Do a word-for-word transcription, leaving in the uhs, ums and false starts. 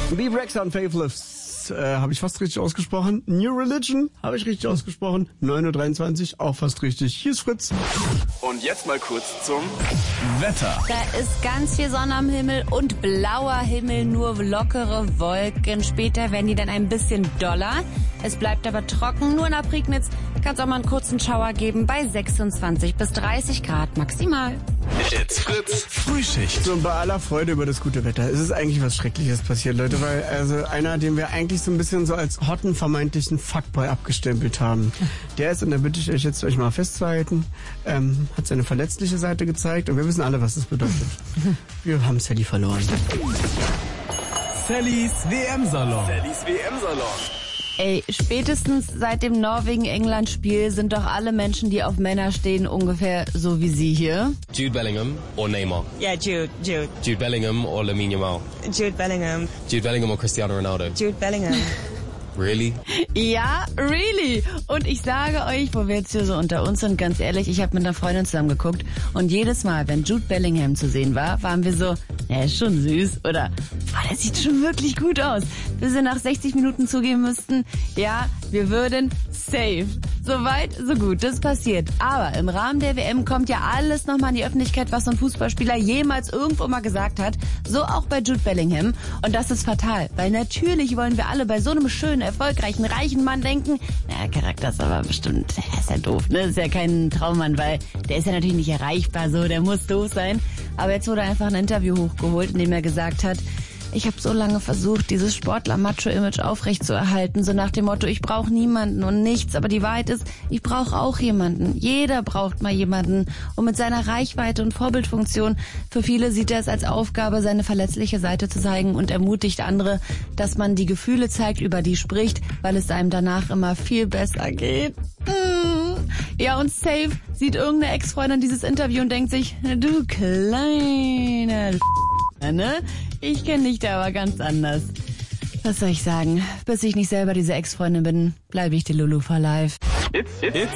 The Rexa und Faithless äh, habe ich fast richtig ausgesprochen. New Religion habe ich richtig ausgesprochen. neun Uhr dreiundzwanzig, auch fast richtig. Hier ist Fritz. Und jetzt mal kurz zum Wetter. Da ist ganz viel Sonne am Himmel und blauer Himmel, nur lockere Wolken. Später werden die dann ein bisschen doller. Es bleibt aber trocken. Nur nach Prignitz kann es auch mal einen kurzen Schauer geben bei sechsundzwanzig bis dreißig Grad maximal. It's Fritz Frühschicht. So, bei aller Freude über das gute Wetter. Es ist eigentlich was Schreckliches passiert, Leute, weil also einer, den wir eigentlich so ein bisschen so als hotten vermeintlichen Fuckboy abgestempelt haben, der ist, und da bitte ich euch jetzt euch mal festzuhalten, ähm, hat seine verletzliche Seite gezeigt und wir wissen alle, was das bedeutet. Wir haben Sally verloren. Sallys W M-Salon. Sallys W M-Salon. Ey, spätestens seit dem Norwegen-England-Spiel sind doch alle Menschen, die auf Männer stehen, ungefähr so wie Sie hier. Jude Bellingham or Neymar? Yeah, Jude, Jude. Jude Bellingham or Lamine Yamal? Jude Bellingham. Jude Bellingham or Cristiano Ronaldo? Jude Bellingham. Really? Ja, really. Und ich sage euch, wo wir jetzt hier so unter uns sind, ganz ehrlich, ich habe mit einer Freundin zusammen geguckt und jedes Mal, wenn Jude Bellingham zu sehen war, waren wir so, er ist schon süß oder, oh, der sieht schon wirklich gut aus. Bis wir nach sechzig Minuten zugeben müssten, ja, wir würden safe. Soweit, so gut, das passiert. Aber im Rahmen der W M kommt ja alles nochmal in die Öffentlichkeit, was so ein Fußballspieler jemals irgendwo mal gesagt hat. So auch bei Jude Bellingham. Und das ist fatal, weil natürlich wollen wir alle bei so einem schönen, erfolgreichen, reichen Mann denken, na, Charakter ist aber bestimmt, der ist ja doof, ne? Ist ja kein Traummann, weil der ist ja natürlich nicht erreichbar, so, der muss doof sein. Aber jetzt wurde einfach ein Interview hochgeholt, in dem er gesagt hat, ich habe so lange versucht, dieses Sportler-Macho-Image aufrechtzuerhalten, so nach dem Motto, ich brauche niemanden und nichts. Aber die Wahrheit ist, ich brauche auch jemanden. Jeder braucht mal jemanden. Und mit seiner Reichweite und Vorbildfunktion, für viele sieht er es als Aufgabe, seine verletzliche Seite zu zeigen und ermutigt andere, dass man die Gefühle zeigt, über die spricht, weil es einem danach immer viel besser geht. Ja, und safe sieht irgendeine Ex-Freundin dieses Interview und denkt sich, du kleine ne? Ich kenne dich da aber ganz anders. Was soll ich sagen? Bis ich nicht selber diese Ex-Freundin bin, bleibe ich die Lulu for life. It's, it's